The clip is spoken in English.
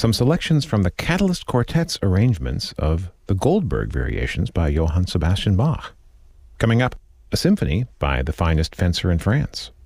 some selections from the Catalyst Quartet's arrangements of the Goldberg Variations by Johann Sebastian Bach. Coming up, a symphony by the finest fencer in France.